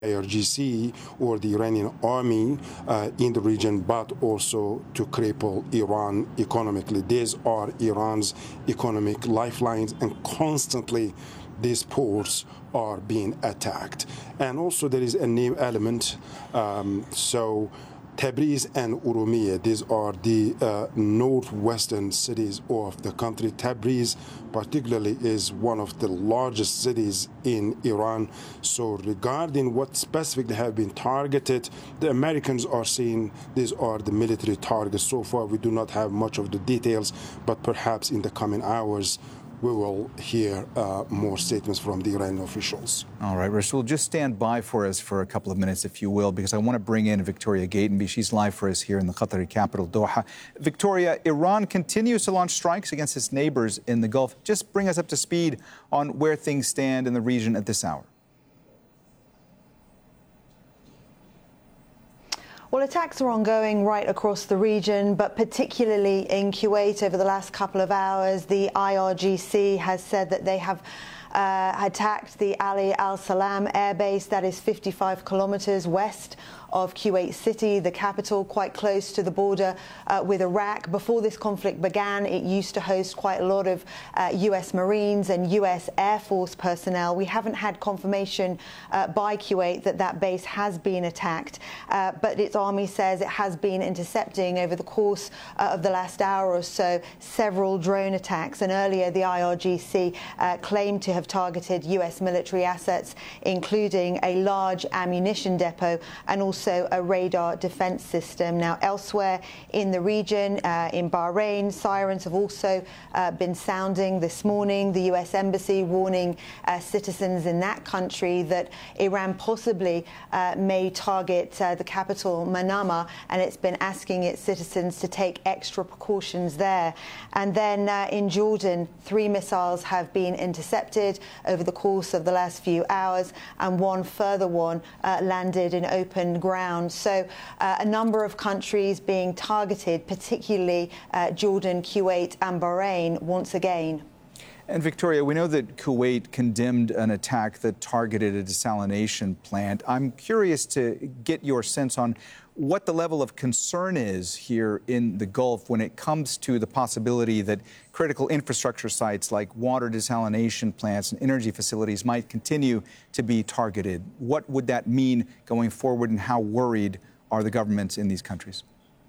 IRGC or the Iranian army in the region, but also to cripple Iran economically. These are Iran's economic lifelines, and constantly these ports are being attacked. And also there is a new element. Tabriz and Urumiyeh, these are the northwestern cities of the country. Tabriz particularly is one of the largest cities in Iran. So regarding what specifically have been targeted, the Americans are saying these are the military targets. So far we do not have much of the details, but perhaps in the coming hours we will hear more statements from the Iranian officials. All right, Rasool, just stand by for us for a couple of minutes, if you will, because I want to bring in Victoria Gatenby. She's live for us here in the Qatari capital, Doha. Victoria, Iran continues to launch strikes against its neighbors in the Gulf. Just bring us up to speed on where things stand in the region at this hour. Well, attacks are ongoing right across the region, but particularly in Kuwait over the last couple of hours. The IRGC has said that they have attacked the Ali Al Salam airbase, that is 55 kilometers west of Kuwait City, the capital, quite close to the border with Iraq. Before this conflict began, it used to host quite a lot of US Marines and US Air Force personnel. We haven't had confirmation by Kuwait that that base has been attacked, but its army says it has been intercepting over the course of the last hour or so several drone attacks. And earlier, the IRGC claimed to have targeted US military assets, including a large ammunition depot and also a radar defense system. Now, elsewhere in the region, in Bahrain, sirens have also been sounding this morning. The US Embassy warning citizens in that country that Iran possibly may target the capital, Manama, and it's been asking its citizens to take extra precautions there. And then in Jordan, 3 missiles have been intercepted over the course of the last few hours, and one further one landed in open ground. So a number of countries being targeted, particularly Jordan, Kuwait and Bahrain once again. And Victoria, we know that Kuwait condemned an attack that targeted a desalination plant. I'm curious to get your sense on what the level of concern is here in the Gulf when it comes to the possibility that critical infrastructure sites like water desalination plants and energy facilities might continue to be targeted. What would that mean going forward, and how worried are the governments in these countries?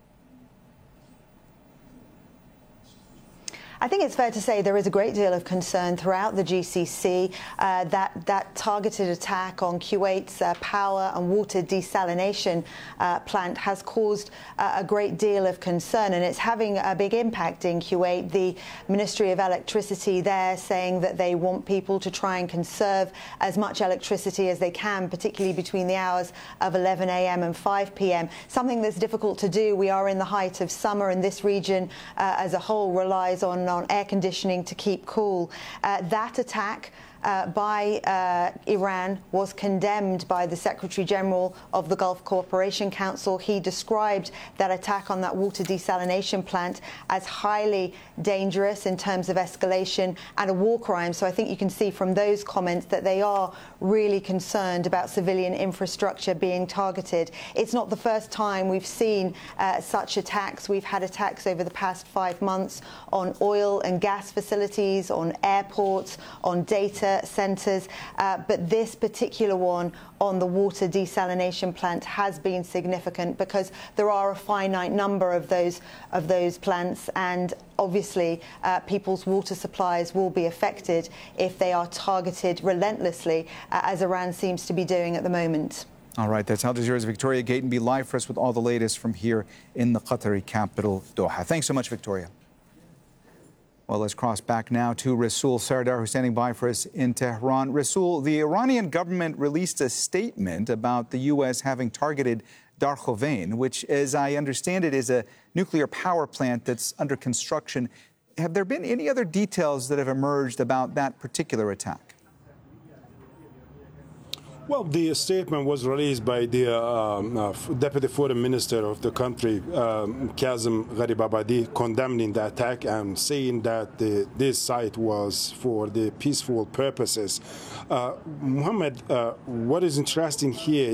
I think it's fair to say there is a great deal of concern throughout the GCC that targeted attack on Kuwait's power and water desalination plant has caused a great deal of concern, and it's having a big impact in Kuwait. The Ministry of Electricity there saying that they want people to try and conserve as much electricity as they can, particularly between the hours of 11 a.m. and 5 p.m. Something that's difficult to do. We are in the height of summer, and this region as a whole relies on air conditioning to keep cool. That attack by Iran was condemned by the Secretary General of the Gulf Cooperation Council. He described that attack on that water desalination plant as highly dangerous in terms of escalation and a war crime. So I think you can see from those comments that they are really concerned about civilian infrastructure being targeted. It's not the first time we've seen such attacks. We've had attacks over the past 5 months on oil and gas facilities, on airports, on data centres, but this particular one on the water desalination plant has been significant because there are a finite number of those plants, and obviously people's water supplies will be affected if they are targeted relentlessly, as Iran seems to be doing at the moment. All right, that's Al Jazeera's Victoria Gatenby live for us with all the latest from here in the Qatari capital, Doha. Thanks so much, Victoria. Well, let's cross back now to Rasool Sardar, who's standing by for us in Tehran. Rasool, the Iranian government released a statement about the U.S. having targeted Darkhovein, which, as I understand it, is a nuclear power plant that's under construction. Have there been any other details that have emerged about that particular attack? Well, the statement was released by the Deputy Foreign Minister of the country, Kazem Gharibabadi, condemning the attack and saying that this site was for the peaceful purposes. Mohammed, what is interesting here